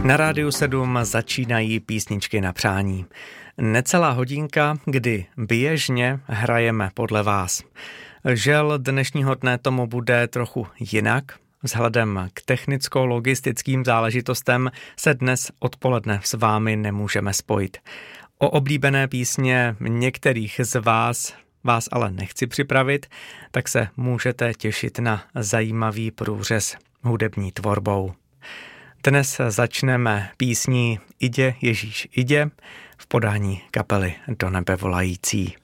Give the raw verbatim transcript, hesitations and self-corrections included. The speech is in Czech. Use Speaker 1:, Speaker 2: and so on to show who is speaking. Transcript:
Speaker 1: Na Rádiu sedm začínají písničky na přání. Necelá hodinka, kdy běžně hrajeme podle vás. Žel dnešního dne tomu bude trochu jinak. Vzhledem k technicko-logistickým záležitostem se dnes odpoledne s vámi nemůžeme spojit. O oblíbené písně některých z vás vás ale nechci připravit, tak se můžete těšit na zajímavý průřez hudební tvorbou. Dnes začneme písní Idě Ježíš idě v podání kapely Do nebe volající.